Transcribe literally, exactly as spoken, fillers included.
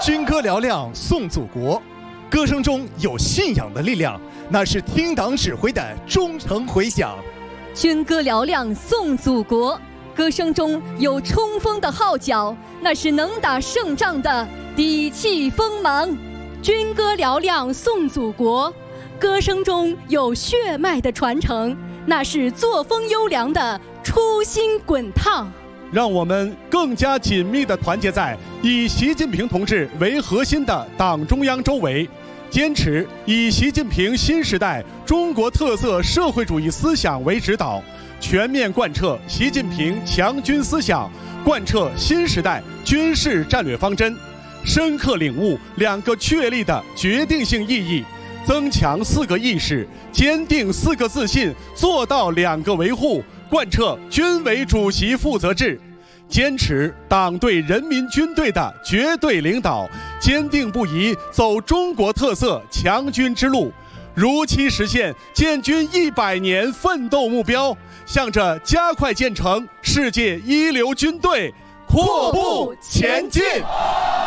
军歌嘹亮颂祖国，歌声中有信仰的力量，那是听党指挥的忠诚回响。 军歌嘹亮颂祖国，歌声中有冲锋的号角，那是能打胜仗的底气锋芒。 军歌嘹亮颂祖国，歌声中有血脉的传承，那是作风优良的初心滚烫。 让我们更加紧密地团结在以习近平同志为核心的党中央周围，坚持以习近平新时代中国特色社会主义思想为指导，全面贯彻习近平强军思想，贯彻新时代军事战略方针，深刻领悟两个确立的决定性意义，增强四个意识，坚定四个自信，做到两个维护，贯彻军委主席负责制，坚持党对人民军队的绝对领导，坚定不移走中国特色强军之路，如期实现建军一百年奋斗目标，向着加快建成世界一流军队阔步前进。